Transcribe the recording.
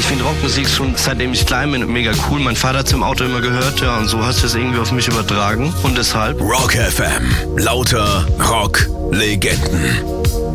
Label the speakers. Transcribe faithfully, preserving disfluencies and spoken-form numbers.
Speaker 1: Ich finde Rockmusik schon, seitdem ich klein bin, mega cool. Mein Vater hat es im Auto immer gehört, ja, und so hast du es irgendwie auf mich übertragen. Und deshalb
Speaker 2: Rock F M. Lauter Rock-Legenden.